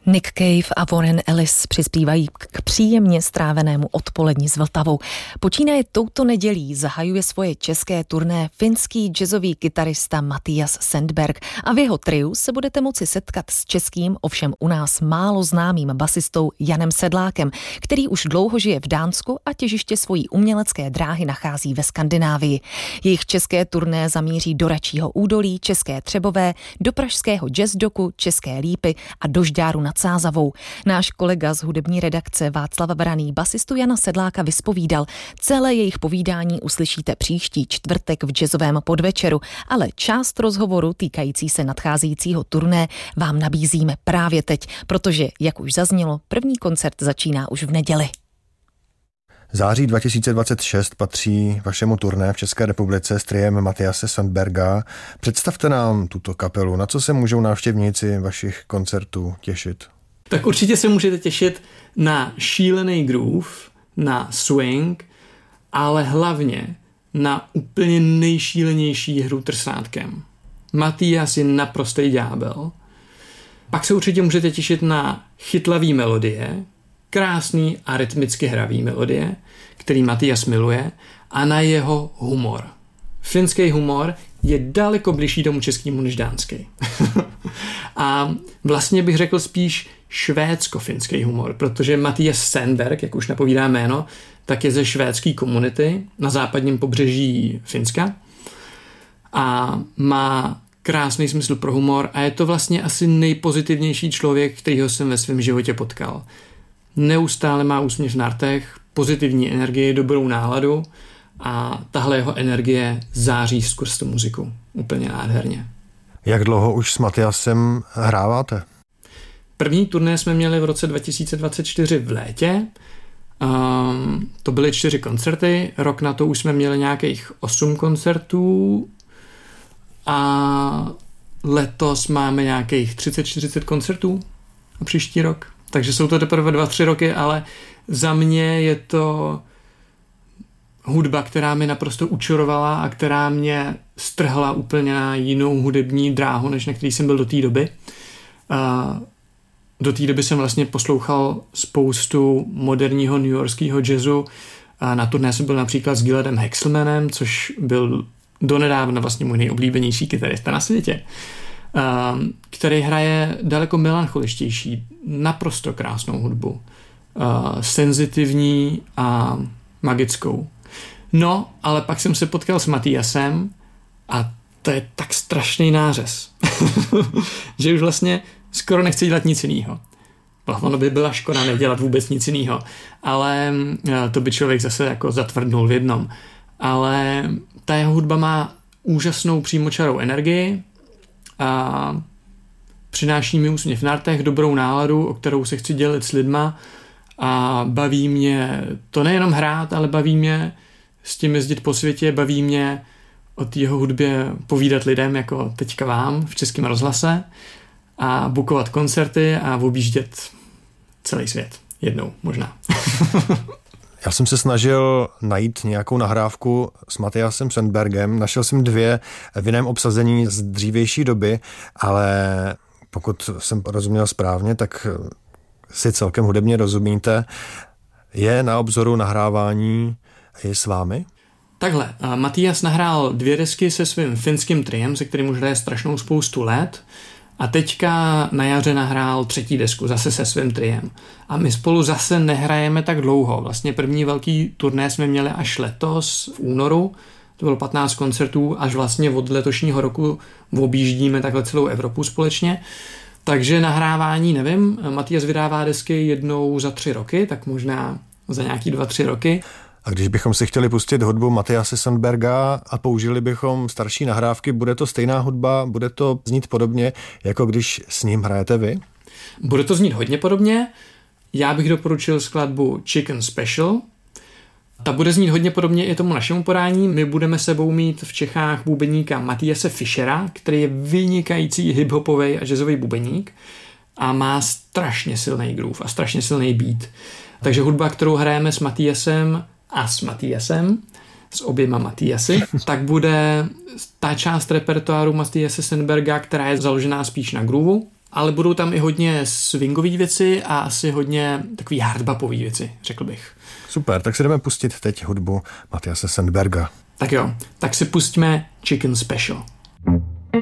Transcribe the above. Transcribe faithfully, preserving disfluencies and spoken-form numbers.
Nick Cave a Warren Ellis přispívají k příjemně strávenému odpolední s Vltavou. Počínaje touto nedělí zahajuje svoje české turné finský jazzový kytarista Mattias Sandberg a v jeho triu se budete moci setkat s českým, ovšem u nás málo známým basistou Janem Sedlákem, který už dlouho žije v Dánsku a těžiště svojí umělecké dráhy nachází ve Skandinávii. Jejich české turné zamíří do Račího údolí, České Třebové, do pražského jazzdoku, České Lípy a do Žďáru nad Sázavou. Náš kolega z hudební redakce Václav Braný basistu Jana Sedláka vyspovídal. Celé jejich povídání uslyšíte příští čtvrtek v jazzovém podvečeru, ale část rozhovoru týkající se nadcházejícího turné vám nabízíme právě teď, protože, jak už zaznělo, první koncert začíná už v neděli. Září dva tisíce dvacet šest patří vašemu turné v České republice s triem Mattiase Sandberga. Představte nám tuto kapelu, na co se můžou návštěvníci vašich koncertů těšit? Tak určitě se můžete těšit na šílený groove, na swing, ale hlavně na úplně nejšílenější hru trsátkem. Mattias je naprostý ďábel. Pak se určitě můžete těšit na chytlavý melodie, krásný a rytmicky hravý melodie, který Mattias miluje, a na jeho humor. Finský humor je daleko bližší tomu českému než dánský. A vlastně bych řekl spíš švédsko-finský humor, protože Mattias Sandberg, jak už napovídá jméno, tak je ze švédské komunity na západním pobřeží Finska a má krásný smysl pro humor a je to vlastně asi nejpozitivnější člověk, kterýho jsem ve svém životě potkal. Neustále má úsměv na rtech, pozitivní energii, dobrou náladu a tahle jeho energie září skrz tu muziku. Úplně nádherně. Jak dlouho už s Mattiasem hráváte? První turné jsme měli v roce dva tisíce dvacet čtyři v létě. Um, to byly čtyři koncerty. Rok na to už jsme měli nějakých osm koncertů a letos máme nějakých třicet čtyřicet koncertů a příští rok. Takže jsou to teprve dva, tři roky, ale za mě je to hudba, která mi naprosto učarovala a která mě strhla úplně na jinou hudební dráhu, než na který jsem byl do té doby. A do té doby jsem vlastně poslouchal spoustu moderního newyorského jazzu. A na turné jsem byl například s Gilledem Hexelmanem, což byl donedávna vlastně můj nejoblíbenější kytarista na světě, který hraje daleko melancholičtější, naprosto krásnou hudbu. Senzitivní a magickou. No, ale pak jsem se potkal s Mattiasem a to je tak strašný nářez, že už vlastně skoro nechci dělat nic jinýho. Ono by byla škoda nedělat vůbec nic jinýho, ale to by člověk zase jako zatvrdnul v jednom. Ale ta jeho hudba má úžasnou přímočarou energii a přináší mi úsměv na rtech, dobrou náladu, o kterou se chci dělit s lidma a baví mě to nejenom hrát, ale baví mě s tím jezdit po světě, baví mě o té jeho hudbě povídat lidem jako teďka vám v Českém rozhlase a bukovat koncerty a objíždět celý svět. Jednou možná. Já jsem se snažil najít nějakou nahrávku s Mattiasem Sandbergem. Našel jsem dvě v jiném obsazení z dřívější doby, ale pokud jsem rozuměl správně, tak si celkem hudebně rozumíte. Je na obzoru nahrávání i s vámi? Takhle, Mattias nahrál dvě desky se svým finským triem, se kterým už hraje strašnou spoustu let. A teďka na jaře nahrál třetí desku zase se svým triem. A my spolu zase nehrajeme tak dlouho. Vlastně první velký turné jsme měli až letos v únoru. To bylo patnáct koncertů, až vlastně od letošního roku objíždíme takhle celou Evropu společně. Takže nahrávání nevím. Mattias vydává desky jednou za tři roky, tak možná za nějaký dva, tři roky. A když bychom si chtěli pustit hudbu Mattiase Sandberga a použili bychom starší nahrávky, bude to stejná hudba, bude to znít podobně, jako když s ním hrajete vy? Bude to znít hodně podobně. Já bych doporučil skladbu Chicken Special. Ta bude znít hodně podobně i tomu našemu podání. My budeme sebou mít v Čechách bubeníka Mattiase Fischera, který je vynikající hiphopový a jazzový bubeník a má strašně silný groove a strašně silný beat. Takže hudba, kterou hrajeme s Mattiasem a s Mattiasem, s oběma Mattiasy, tak bude ta část repertoáru Mattiase Sandberga, která je založená spíš na grooveu ale budou tam i hodně swingové věci a asi hodně takový hardbopové věci, řekl bych. Super, tak si jdeme pustit teď hudbu Mattiase Sandberga. Tak jo, tak si pustíme Chicken Special.